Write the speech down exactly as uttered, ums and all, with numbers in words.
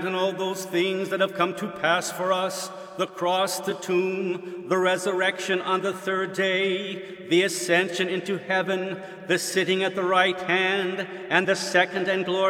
and all those things that have come to pass for us, the cross, the tomb, the resurrection on the third day, the ascension into heaven, the sitting at the right hand, and the second and glorious